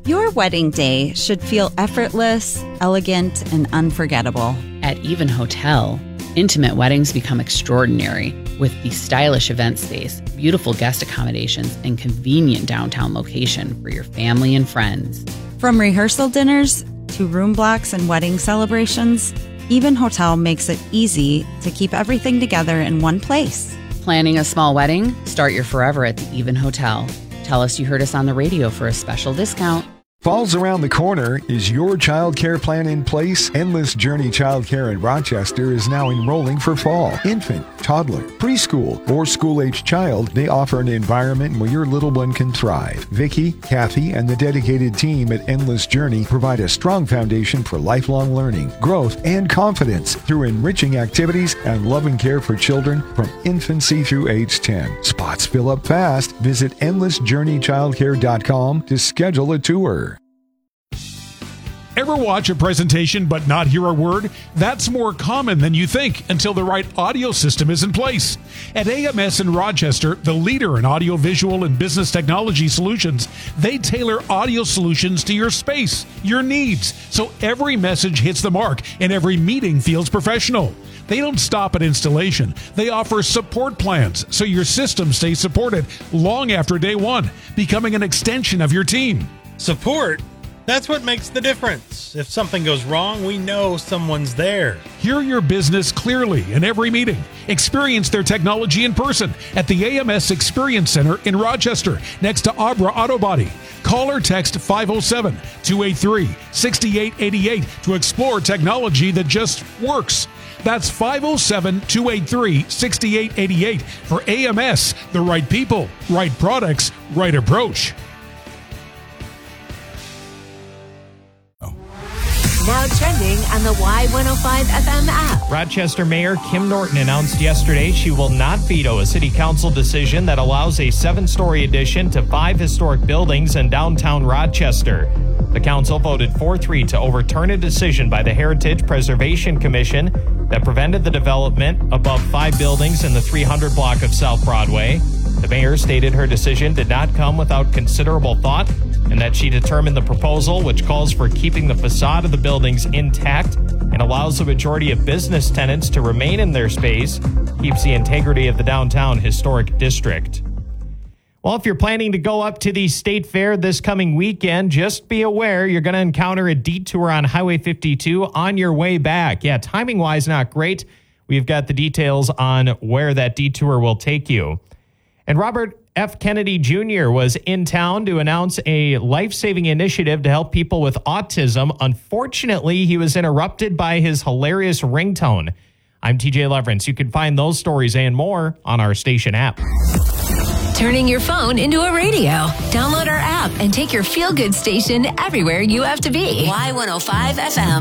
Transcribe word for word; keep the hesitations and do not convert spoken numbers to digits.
Your wedding day should feel effortless, elegant, and unforgettable. At Even Hotel, intimate weddings become extraordinary with the stylish event space, beautiful guest accommodations, and convenient downtown location for your family and friends. From rehearsal dinners to room blocks and wedding celebrations, Even Hotel makes it easy to keep everything together in one place. Planning a small wedding? Start your forever at the Even Hotel. Tell us you heard us on the radio for a special discount. Fall's around the corner. Is your child care plan in place? Endless Journey Child Care in Rochester is now enrolling for fall. Infant, toddler, preschool, or school-age child, they offer an environment where your little one can thrive. Vicki, Kathy, and the dedicated team at Endless Journey provide a strong foundation for lifelong learning, growth, and confidence through enriching activities and loving care for children from infancy through age ten. Spots fill up fast. Visit endless journey child care dot com to schedule a tour. Ever watch a presentation but not hear a word? That's more common than you think until the right audio system is in place. At A M S in Rochester, the leader in audiovisual and business technology solutions, they tailor audio solutions to your space, your needs, so every message hits the mark and every meeting feels professional. They don't stop at installation. They offer support plans so your system stays supported long after day one, becoming an extension of your team. Support? That's what makes the difference. If something goes wrong, we know someone's there. Hear your business clearly in every meeting. Experience their technology in person at the A M S Experience Center in Rochester, next to Abra Auto Body. Call or text five oh seven, two eight three, six eight eight eight to explore technology that just works. That's five oh seven, two eight three, six eight eight eight for A M S, the right people, right products, right approach. Now trending on the Y one oh five F M app. Rochester Mayor Kim Norton announced yesterday she will not veto a city council decision that allows a seven-story addition to five historic buildings in downtown Rochester. The council voted four three to overturn a decision by the Heritage Preservation Commission that prevented the development above five buildings in the three hundred block of South Broadway. The mayor stated her decision did not come without considerable thought and that she determined the proposal, which calls for keeping the facade of the buildings intact and allows the majority of business tenants to remain in their space, keeps the integrity of the downtown historic district. Well, if you're planning to go up to the State Fair this coming weekend, just be aware you're going to encounter a detour on Highway fifty-two on your way back. Yeah, timing-wise, not great. We've got the details on where that detour will take you. And Robert F. Kennedy Junior was in town to announce a life-saving initiative to help people with autism. Unfortunately, he was interrupted by his hilarious ringtone. I'm T J Leverance. You can find those stories and more on our station app. Turning your phone into a radio. Download our app and take your feel-good station everywhere you have to be. Y one oh five F M.